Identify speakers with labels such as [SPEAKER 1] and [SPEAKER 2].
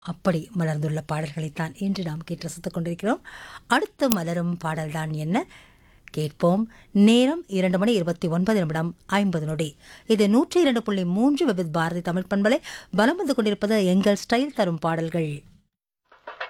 [SPEAKER 1] அப்படி மலர்ந்துள்ள பாடல்களைத்தான் இன்று நாம் கேட்டு ரசித்துக் கொண்டிருக்கிறோம். அடுத்து மலரும் பாடல்தான் என்ன கேட்போம். நேரம் 2:29:50. இது 102.3 விவித் பாரதி தமிழ் பண்பலை. பலம் வந்து கொண்டிருப்பது எங்கள் ஸ்டைல் தரும் பாடல்கள்.